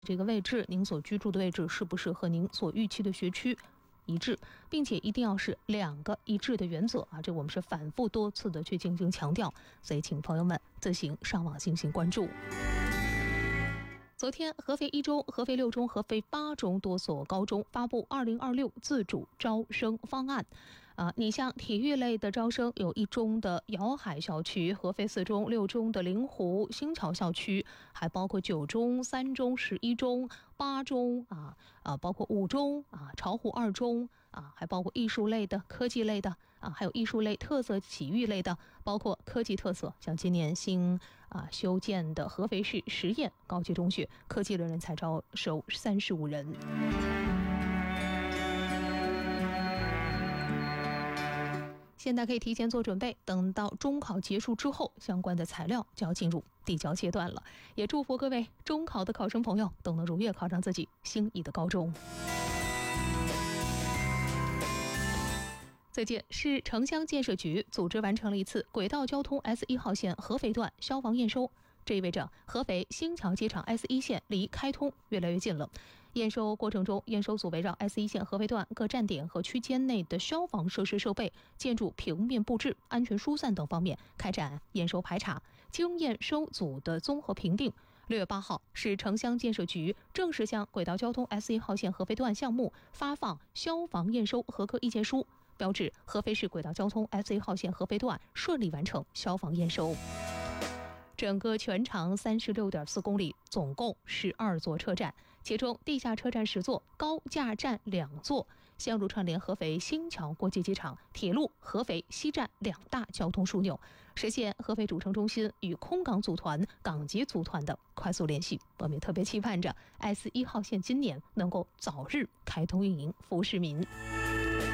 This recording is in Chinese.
这个位置，您所居住的位置是不是和您所预期的学区一致，并且一定要是2个一致的原则啊！这我们是反复多次的去进行强调，所以请朋友们自行上网进行关注。昨天，合肥1中、合肥6中、合肥8中多所高中发布2026自主招生方案。你像体育类的招生，有1中的瑶海校区、合肥4中、6中的灵湖新桥校区，还包括9中、3中、11中、8中包括5中巢湖2中还包括艺术类的、科技类的还有艺术类、特色体育类的，包括科技特色，像今年新修建的合肥市实验高级中学，科技类人才招收35人。现在可以提前做准备，等到中考结束之后，相关的材料就要进入递交阶段了。也祝福各位中考的考生朋友都能如愿考上自己心仪的高中。最近，市城乡建设局组织完成了一次轨道交通 S1 号线合肥段消防验收，这意味着合肥新桥机场 S1 线离开通越来越近了。验收过程中，验收组围绕 S1 线合肥段各站点和区间内的消防设施设备、建筑平面布置、安全疏散等方面开展验收排查，经验收组的综合评定。6月8号，市城乡建设局正式向轨道交通 S1 号线合肥段项目发放消防验收合格意见书，标志合肥市轨道交通 S1 号线合肥段顺利完成消防验收。整个全长36.4公里，总共12座车站，其中地下车站10座，高架站2座，线路串联合肥新桥国际机场、铁路合肥西站2大交通枢纽，实现合肥主城中心与空港组团、港捷组团的快速联系。我们也特别期盼着 S1 号线今年能够早日开通运营，服务市民。